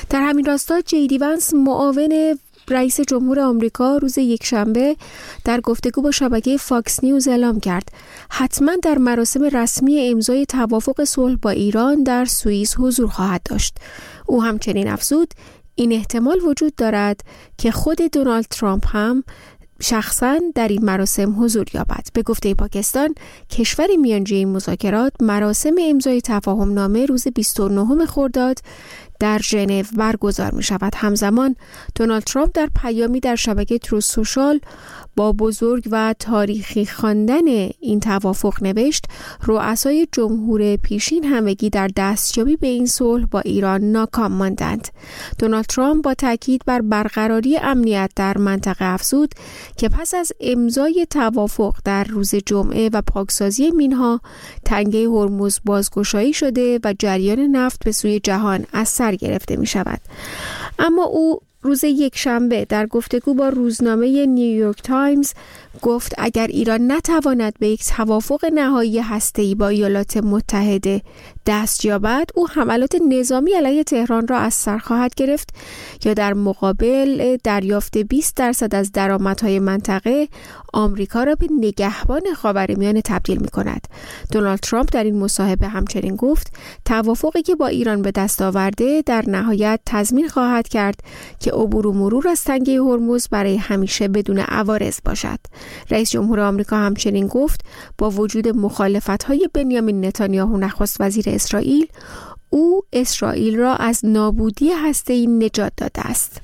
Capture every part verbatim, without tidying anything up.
در همین راستا جیدی ونس معاون رئیس جمهور آمریکا روز یکشنبه در گفتگو با شبکه فاکس نیوز اعلام کرد حتما در مراسم رسمی امضای توافق صلح با ایران در سوئیس حضور خواهد داشت. او همچنین افزود این احتمال وجود دارد که خود دونالد ترامپ هم شخصاً در این مراسم حضور یابد. به گفته پاکستان، کشور میانجی این مذاکرات مراسم امضای تفاهم نامه روز بیست و نهم خرداد در ژنو برگزار می شود. همزمان دونالد ترامپ در پیامی در شبکه تروث سوشال با بزرگ و تاریخی خواندن این توافق نوشت رؤسای جمهور پیشین همگی در دستیابی به این صلح با ایران ناکام ماندند. دونالد ترامپ با تاکید بر برقراری امنیت در منطقه افزود که پس از امضای توافق در روز جمعه و پاکسازی مینها تنگه هرمز بازگشایی شده و جریان نفت به سوی جهان از سر گرفته می شود. اما او روز یکشنبه در گفتگو با روزنامه نیویورک تایمز گفت اگر ایران نتواند به یک توافق نهایی هسته‌ای با ایالات متحده دست یابد، او حملات نظامی علیه تهران را از سر خواهد گرفت یا در مقابل دریافت بیست درصد از درآمدهای منطقه آمریکا را به نگهبان خاورمیانه تبدیل می کند. دونالد ترامپ در این مصاحبه همچنین گفت توافقی که با ایران به دست آورده در نهایت تضمین خواهد کرد که عبور و مرور از تنگه هرمز برای همیشه بدون عوارض باشد. رئیس جمهور آمریکا همچنین گفت با وجود مخالفت‌های بنیامین نتانیاهو نخست وزیر اسرائیل، او اسرائیل را از نابودی هسته‌ای نجات داده است.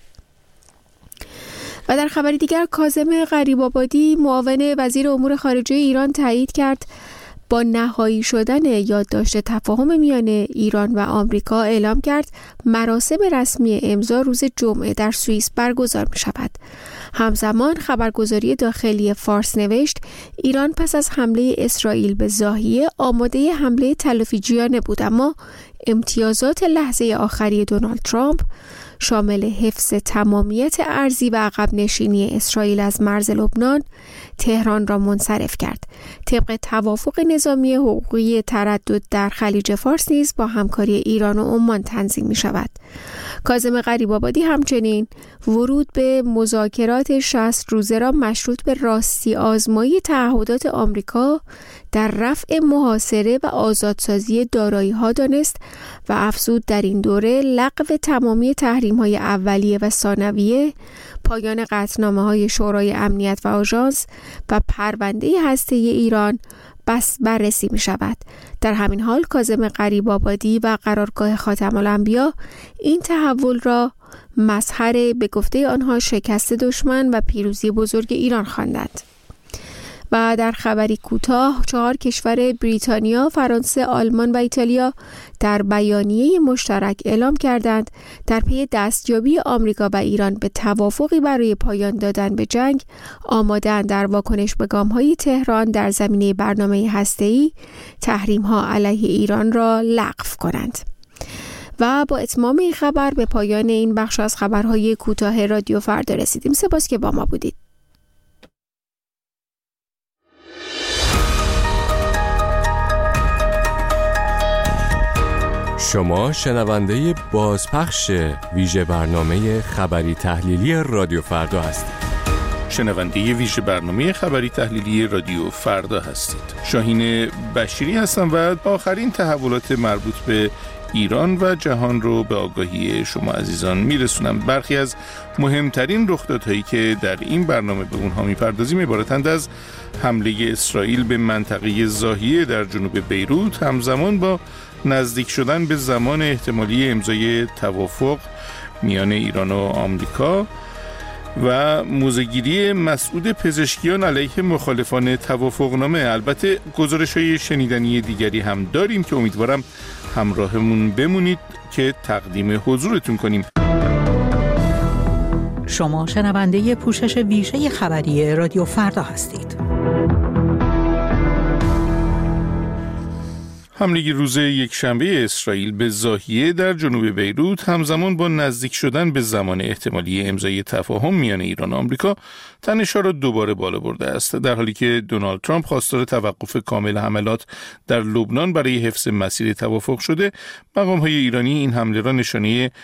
و در خبری دیگر کاظم غریب‌آبادی معاون وزیر امور خارجه ایران تایید کرد با نهایی شدن یادداشت تفاهم میان ایران و آمریکا اعلام کرد مراسم رسمی امضا روز جمعه در سوئیس برگزار می شود. همزمان خبرگزاری داخلی فارس نوشت ایران پس از حمله اسرائیل به ضاحیه آماده حمله تلافیجیانه بود، اما امتیازات لحظه آخری دونالد ترامپ شامل حفظ تمامیت ارضی و عقب نشینی اسرائیل از مرز لبنان تهران را منصرف کرد. طبق توافق نظامی حقوقی تردد در خلیج فارس نیز با همکاری ایران و عمان تنظیم می شود. کاظم غریب‌آبادی همچنین ورود به مذاکرات شصت روزه را مشروط به راستی آزمایی تعهدات آمریکا در رفع محاصره و آزادسازی دارایی‌ها دانست و افزود در این دوره لغو تمامی تحریم‌های اولیه و ثانویه، پایان قطعنامه‌های شورای امنیت و آژانس و پرونده هسته‌ای ایران بس بررسی می شود. در همین حال کاظم غریب‌آبادی و قرارگاه خاتم الانبیا این تحول را مظهر به گفته آنها شکست دشمن و پیروزی بزرگ ایران خواندند. و در خبری کوتاه چهار کشور بریتانیا، فرانسه، آلمان و ایتالیا در بیانیه مشترک اعلام کردند در پی دستیابی آمریکا و ایران به توافقی برای پایان دادن به جنگ آماده‌اند در واکنش به گام‌های تهران در زمینه برنامه هسته‌ای تحریم‌ها علیه ایران را لغو کنند. و با اتمام این خبر به پایان این بخش از خبرهای کوتاه رادیو فردا رسیدیم. سپاس که با ما بودید. شما شنونده بازپخش ویژه برنامه خبری تحلیلی رادیو فردا هستید. شنونده ویژه برنامه خبری تحلیلی رادیو فردا هستید. شاهین بشیری هستم و آخرین تحولات مربوط به ایران و جهان رو به آگاهی شما عزیزان میرسونم. برخی از مهمترین رخدادهایی که در این برنامه به اونها میپردازیم عبارتند از حمله اسرائیل به منطقه ضاحیه در جنوب بیروت همزمان با نزدیک شدن به زمان احتمالی امضای توافق میان ایران و آمریکا و موضع‌گیری مسعود پزشکیان علیه مخالفان توافقنامه. البته گزارش‌های شنیدنی دیگری هم داریم که امیدوارم همراهمون بمونید که تقدیم حضورتون کنیم. شما شنونده پوشش ویژه خبری رادیو فردا هستید. حمله روز یکشنبه اسرائیل به ضاحیه در جنوب بیروت همزمان با نزدیک شدن به زمان احتمالی امضای تفاهم میان ایران و آمریکا تنش‌ها را دوباره بالا برده است، در حالی که دونالد ترامپ خواستار توقف کامل حملات در لبنان برای حفظ مسیر توافق شده. مقام‌های ایرانی این حمله را نشانه